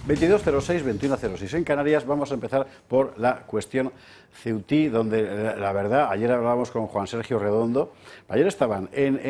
2206, 2106 en Canarias. Vamos a empezar por la cuestión ceutí, donde la verdad, ayer hablábamos con Juan Sergio Redondo. Ayer estaban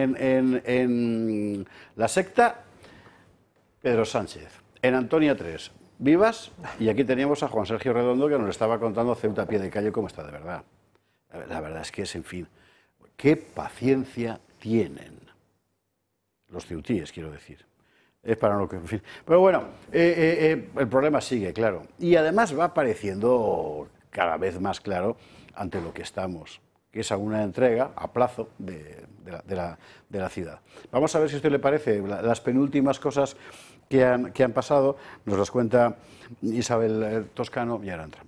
en la secta Pedro Sánchez, en Antonia 3, Vivas, y aquí teníamos a Juan Sergio Redondo que nos estaba contando Ceuta a pie de calle cómo está de verdad. La verdad es que es, en fin, qué paciencia tienen los ceutíes, quiero decir. Es para lo que, en fin. Pero bueno, el problema sigue, claro. Y además va apareciendo cada vez más claro ante lo que estamos, que es a una entrega a plazo de la ciudad. Vamos a ver si a usted le parece las penúltimas cosas que han pasado. Nos las cuenta Isabel Toscano y ahora entramos.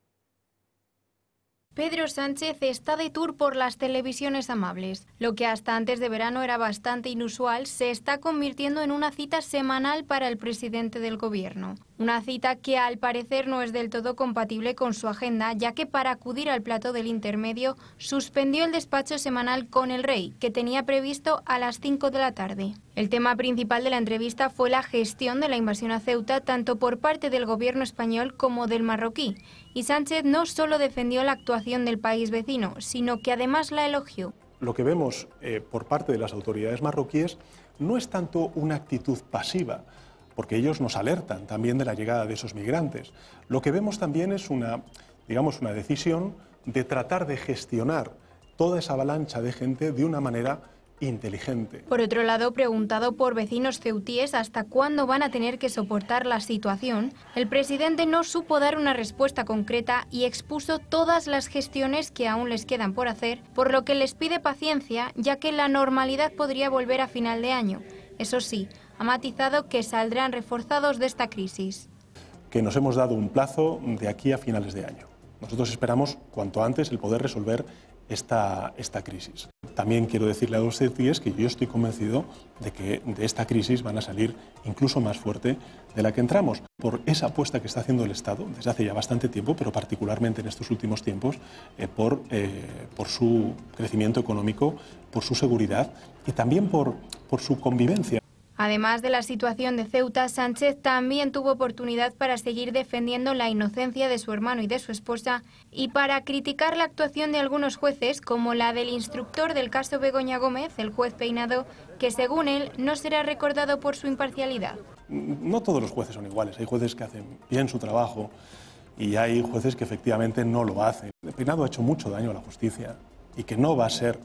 Pedro Sánchez está de tour por las televisiones amables. Lo que hasta antes de verano era bastante inusual se está convirtiendo en una cita semanal para el presidente del gobierno. Una cita que al parecer no es del todo compatible con su agenda, ya que para acudir al plató del intermedio suspendió el despacho semanal con el rey, que tenía previsto a las 5 de la tarde. El tema principal de la entrevista fue la gestión de la invasión a Ceuta, tanto por parte del gobierno español como del marroquí. Y Sánchez no solo defendió la actuación del país vecino, sino que además la elogió. Lo que vemos por parte de las autoridades marroquíes no es tanto una actitud pasiva, porque ellos nos alertan también de la llegada de esos migrantes. Lo que vemos también es una decisión de tratar de gestionar toda esa avalancha de gente de una manera inteligente. Por otro lado, preguntado por vecinos ceutíes hasta cuándo van a tener que soportar la situación, el presidente no supo dar una respuesta concreta y expuso todas las gestiones que aún les quedan por hacer, por lo que les pide paciencia, ya que la normalidad podría volver a final de año. Eso sí, ha matizado que saldrán reforzados de esta crisis. Que nos hemos dado un plazo de aquí a finales de año. Nosotros esperamos cuanto antes el poder resolver esta crisis. También quiero decirle a los ceutíes que yo estoy convencido de que de esta crisis van a salir incluso más fuerte de la que entramos, por esa apuesta que está haciendo el Estado desde hace ya bastante tiempo, pero particularmente en estos últimos tiempos, por su crecimiento económico, por su seguridad y también por su convivencia. Además de la situación de Ceuta, Sánchez también tuvo oportunidad para seguir defendiendo la inocencia de su hermano y de su esposa y para criticar la actuación de algunos jueces, como la del instructor del caso Begoña Gómez, el juez Peinado, que según él no será recordado por su imparcialidad. No todos los jueces son iguales, hay jueces que hacen bien su trabajo y hay jueces que efectivamente no lo hacen. Peinado ha hecho mucho daño a la justicia y que no va a ser,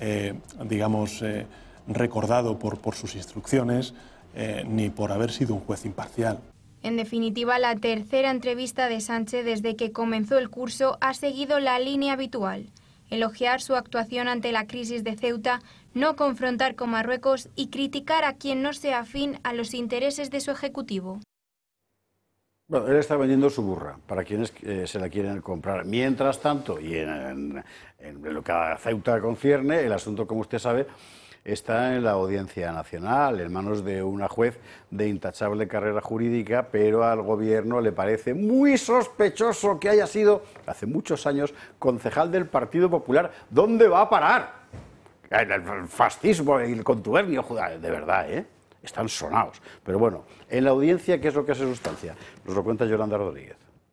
recordado por sus instrucciones ni por haber sido un juez imparcial. En definitiva, la tercera entrevista de Sánchez desde que comenzó el curso ha seguido la línea habitual: elogiar su actuación ante la crisis de Ceuta, no confrontar con Marruecos y criticar a quien no sea afín a los intereses de su ejecutivo. Bueno, él está vendiendo su burra para quienes se la quieren comprar. Mientras tanto, y en lo que a Ceuta concierne, el asunto, como usted sabe, está en la Audiencia Nacional, en manos de una juez de intachable carrera jurídica, pero al gobierno le parece muy sospechoso que haya sido, hace muchos años, concejal del Partido Popular. ¿Dónde va a parar? El fascismo y el contubernio, de verdad, ¿eh? Están sonados. Pero bueno, en la audiencia, ¿qué es lo que se sustancia? Nos lo cuenta Yolanda Rodríguez.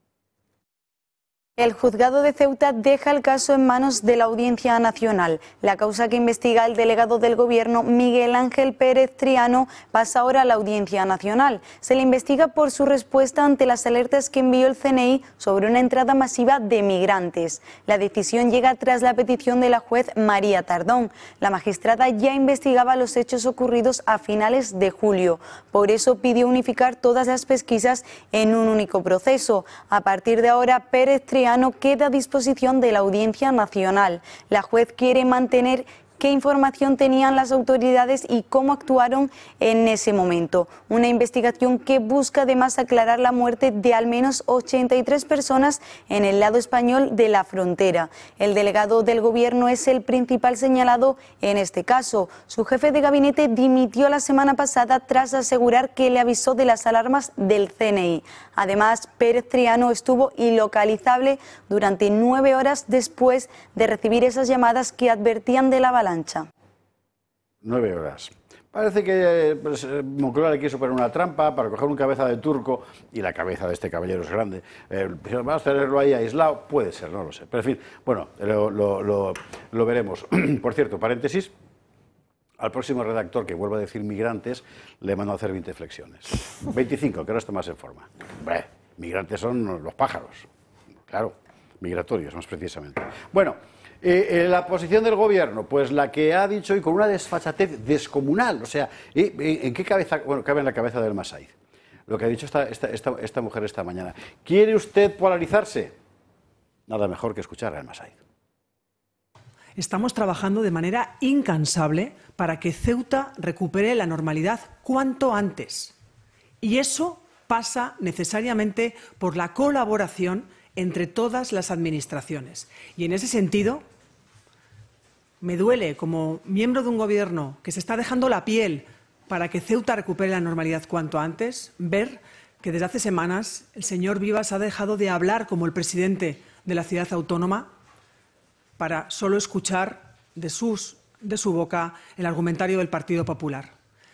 El juzgado de Ceuta deja el caso en manos de la Audiencia Nacional. La causa que investiga el delegado del Gobierno, Miguel Ángel Pérez Triano, pasa ahora a la Audiencia Nacional. Se le investiga por su respuesta ante las alertas que envió el CNI sobre una entrada masiva de migrantes. La decisión llega tras la petición de la juez María Tardón. La magistrada ya investigaba los hechos ocurridos a finales de julio. Por eso pidió unificar todas las pesquisas en un único proceso. A partir de ahora, Pérez Triano queda a disposición de la Audiencia Nacional. La juez quiere mantener qué información tenían las autoridades y cómo actuaron en ese momento. Una investigación que busca además aclarar la muerte de al menos 83 personas en el lado español de la frontera. El delegado del Gobierno es el principal señalado en este caso. Su jefe de gabinete dimitió la semana pasada tras asegurar que le avisó de las alarmas del CNI. Además, Pérez Triano estuvo ilocalizable durante 9 horas después de recibir esas llamadas que advertían de la avalancha. 9 horas. Parece que Moncloa le quiso poner una trampa para coger un cabeza de turco, y la cabeza de este caballero es grande. Vamos a tenerlo ahí aislado, puede ser, no lo sé. Pero en fin, bueno, lo veremos. Por cierto, paréntesis, al próximo redactor que vuelva a decir migrantes, le mando a hacer 20 flexiones. 25, que ahora está más en forma. Hombre, migrantes son los pájaros, claro, migratorios más precisamente. Bueno, la posición del gobierno, pues la que ha dicho, y con una desfachatez descomunal, o sea, ¿en qué cabeza? Bueno, cabe en la cabeza del Masaiz. Lo que ha dicho esta mujer esta mañana. ¿Quiere usted polarizarse? Nada mejor que escuchar al Masaiz. Estamos trabajando de manera incansable para que Ceuta recupere la normalidad cuanto antes. Y eso pasa necesariamente por la colaboración entre todas las administraciones. Y en ese sentido, me duele, como miembro de un gobierno que se está dejando la piel para que Ceuta recupere la normalidad cuanto antes, ver que desde hace semanas el señor Vivas ha dejado de hablar como el presidente de la ciudad autónoma para solo escuchar de su boca el argumentario del Partido Popular.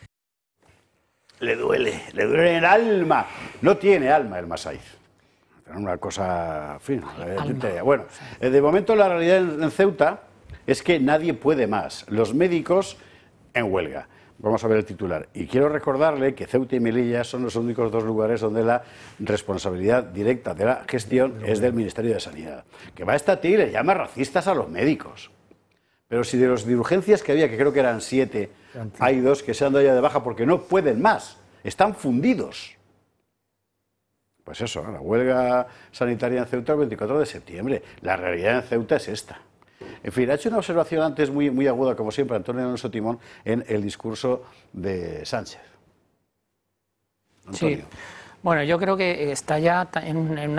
Le duele en el alma. No tiene alma el Masaiz. Una cosa, en fin, bueno, de momento la realidad en Ceuta es que nadie puede más. Los médicos en huelga. Vamos a ver el titular. Y quiero recordarle que Ceuta y Melilla son los únicos dos lugares donde la responsabilidad directa de la gestión es del Ministerio de Sanidad. Que va esta tía y le llama racistas a los médicos. Pero si de los de urgencias que había, que creo que eran 7, hay 2 que se han dado ya de baja porque no pueden más. Están fundidos. Pues eso, la huelga sanitaria en Ceuta el 24 de septiembre. La realidad en Ceuta es esta. En fin, ha hecho una observación antes muy aguda, como siempre, Antonio Alonso Timón, en el discurso de Sánchez. Antonio. Sí, bueno, yo creo que está ya en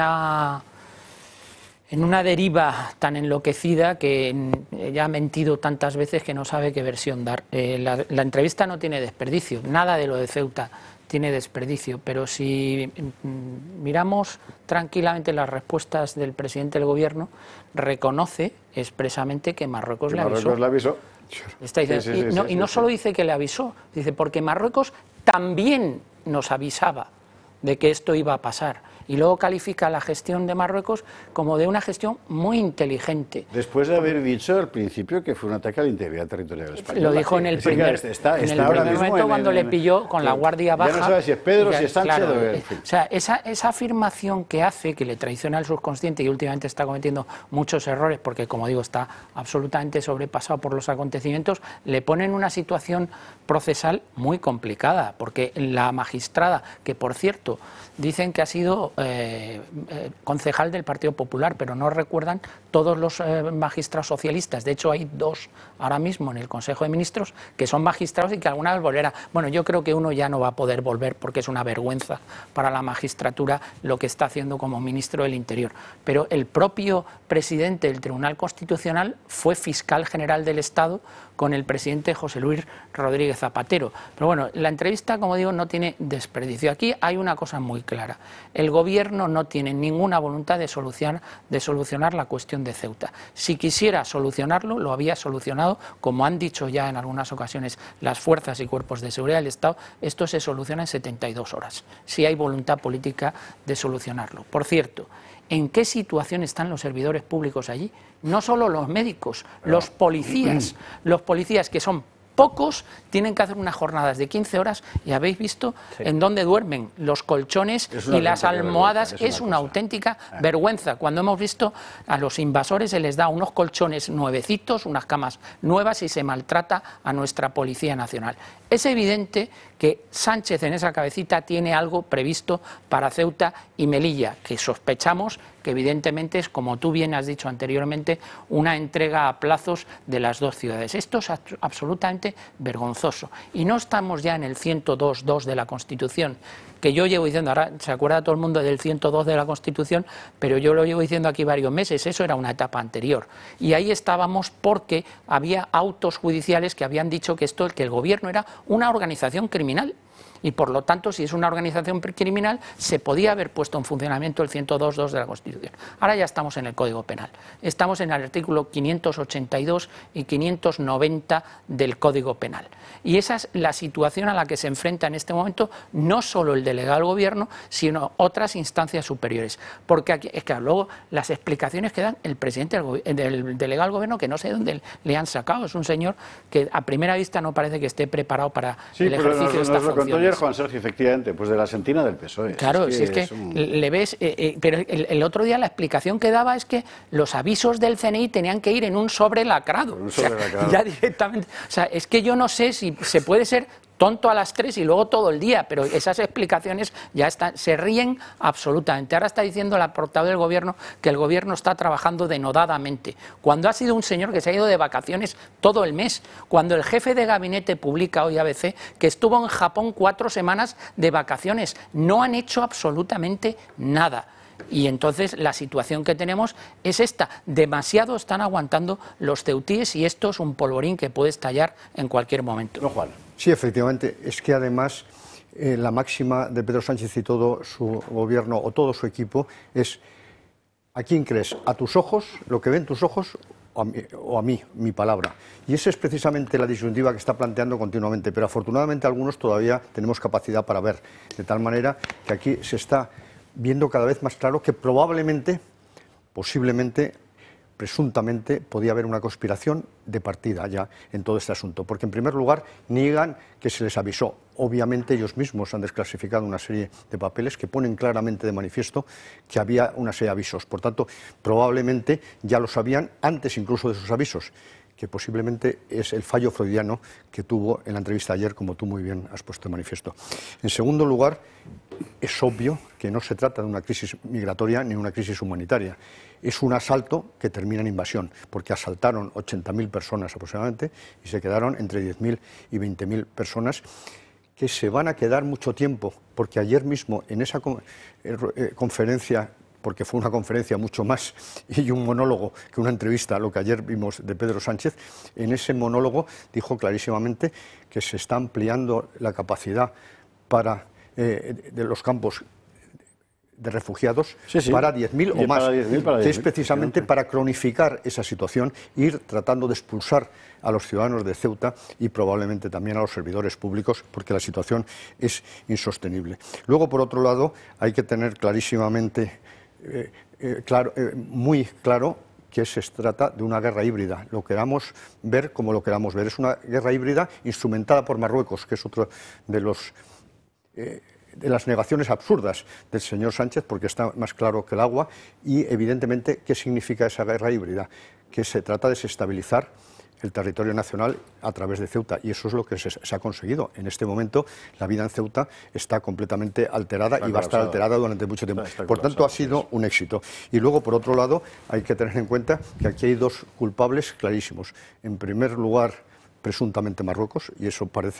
una deriva tan enloquecida que ya ha mentido tantas veces que no sabe qué versión dar. La entrevista no tiene desperdicio, nada de lo de Ceuta tiene desperdicio, pero si miramos tranquilamente las respuestas del presidente del gobierno, reconoce expresamente que Marruecos le avisó. Está diciendo, y no solo dice que le avisó, dice porque Marruecos también nos avisaba de que esto iba a pasar. Y luego califica la gestión de Marruecos como de una gestión muy inteligente. Después de haber dicho al principio que fue un ataque a la integridad territorial española. Lo dijo en el primer momento cuando le pilló con la guardia baja. Ya no sabe si es Pedro, si es Sánchez. Claro, o sea, esa afirmación que hace, que le traiciona al subconsciente y últimamente está cometiendo muchos errores porque, como digo, está absolutamente sobrepasado por los acontecimientos, le pone en una situación procesal muy complicada, porque la magistrada, que por cierto dicen que ha sido concejal del Partido Popular, pero no recuerdan todos los magistrados socialistas. De hecho, hay 2 ahora mismo en el Consejo de Ministros que son magistrados y que alguna vez volverá. Bueno, yo creo que uno ya no va a poder volver porque es una vergüenza para la magistratura lo que está haciendo como ministro del Interior. Pero el propio presidente del Tribunal Constitucional fue fiscal general del Estado con el presidente José Luis Rodríguez Zapatero. Pero bueno, la entrevista, como digo, no tiene desperdicio. Aquí hay una cosa muy clara. El gobierno no tiene ninguna voluntad de solucionar la cuestión de Ceuta. Si quisiera solucionarlo, lo había solucionado, como han dicho ya en algunas ocasiones las fuerzas y cuerpos de seguridad del Estado. Esto se soluciona en 72 horas, si hay voluntad política de solucionarlo. Por cierto, ¿en qué situación están los servidores públicos allí? No solo los médicos, los policías que son pocos, tienen que hacer unas jornadas de 15 horas y habéis visto en dónde duermen los colchones y las almohadas. Es una auténtica vergüenza. Cuando hemos visto a los invasores se les da unos colchones nuevecitos, unas camas nuevas y se maltrata a nuestra Policía Nacional. Es evidente que Sánchez en esa cabecita tiene algo previsto para Ceuta y Melilla, que sospechamos que evidentemente es, como tú bien has dicho anteriormente, una entrega a plazos de las 2 ciudades. Esto es absolutamente vergonzoso. Y no estamos ya en el 102.2 de la Constitución, que yo llevo diciendo, ahora se acuerda todo el mundo del 102 de la Constitución, pero yo lo llevo diciendo aquí varios meses, eso era una etapa anterior. Y ahí estábamos porque había autos judiciales que habían dicho que el gobierno era una organización criminal y por lo tanto, si es una organización criminal, se podía haber puesto en funcionamiento el 102.2 de la Constitución. Ahora ya estamos en el Código Penal, estamos en el artículo 582 y 590 del Código Penal. Y esa es la situación a la que se enfrenta en este momento no solo el delegado del Gobierno, sino otras instancias superiores. Porque aquí, es que luego las explicaciones que dan el presidente del delegado del Gobierno, que no sé dónde le han sacado, es un señor que a primera vista no parece que esté preparado para el ejercicio de estas funciones. Nos lo contó ayer Juan Sergio, efectivamente, pues de la sentina del PSOE. Claro, si es que le ves, pero el otro día la explicación que daba es que los avisos del CNI tenían que ir en un sobre lacrado. Un sobre lacrado. Ya directamente. O sea, es que yo no sé si se puede ser tonto a las 3 y luego todo el día, pero esas explicaciones ya están, se ríen absolutamente. Ahora está diciendo la portavoz del Gobierno que el Gobierno está trabajando denodadamente, cuando ha sido un señor que se ha ido de vacaciones todo el mes, cuando el jefe de gabinete publica hoy ABC que estuvo en Japón 4 semanas de vacaciones. No han hecho absolutamente nada. Y entonces la situación que tenemos es esta: demasiado están aguantando los ceutíes y esto es un polvorín que puede estallar en cualquier momento. No, Juan. Sí, efectivamente, es que además la máxima de Pedro Sánchez y todo su gobierno o todo su equipo es: ¿a quién crees? ¿A tus ojos, lo que ven tus ojos, o a mí, mi palabra? Y esa es precisamente la disyuntiva que está planteando continuamente, pero afortunadamente algunos todavía tenemos capacidad para ver, de tal manera que aquí se está viendo cada vez más claro que probablemente, posiblemente, presuntamente, podía haber una conspiración de partida ya en todo este asunto. Porque, en primer lugar, niegan que se les avisó. Obviamente, ellos mismos han desclasificado una serie de papeles que ponen claramente de manifiesto que había una serie de avisos. Por tanto, probablemente ya lo sabían antes incluso de esos avisos, que posiblemente es el fallo freudiano que tuvo en la entrevista ayer, como tú muy bien has puesto de manifiesto. En segundo lugar, es obvio que no se trata de una crisis migratoria ni una crisis humanitaria. Es un asalto que termina en invasión, porque asaltaron 80.000 personas aproximadamente y se quedaron entre 10.000 y 20.000 personas que se van a quedar mucho tiempo, porque ayer mismo en esa conferencia, porque fue una conferencia mucho más y un monólogo que una entrevista, lo que ayer vimos de Pedro Sánchez, en ese monólogo dijo clarísimamente que se está ampliando la capacidad de los campos de refugiados para 10.000 o más, que es precisamente para cronificar esa situación, ir tratando de expulsar a los ciudadanos de Ceuta y probablemente también a los servidores públicos, porque la situación es insostenible. Luego, por otro lado, hay que tener clarísimamente muy claro que se trata de una guerra híbrida. Lo queramos ver como lo queramos ver. Es una guerra híbrida instrumentada por Marruecos, que es otro de las negaciones absurdas del señor Sánchez, porque está más claro que el agua. Y evidentemente, ¿qué significa esa guerra híbrida? Que se trata de desestabilizar el territorio nacional a través de Ceuta, y eso es lo que se ha conseguido. En este momento la vida en Ceuta está completamente alterada y va a estar alterada durante mucho tiempo. Por tanto, ha sido un éxito. Y luego, por otro lado, hay que tener en cuenta que aquí hay dos culpables clarísimos. En primer lugar, presuntamente Marruecos, y eso parece